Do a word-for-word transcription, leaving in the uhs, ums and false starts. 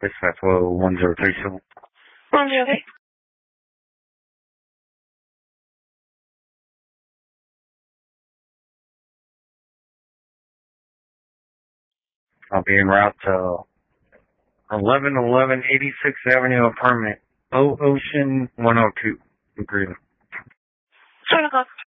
Dispatch one zero three seven. one zero three. I'll be en route to eleven eleven eighty-sixth Avenue apartment, O Ocean one oh two. Agreed. seven o'clock.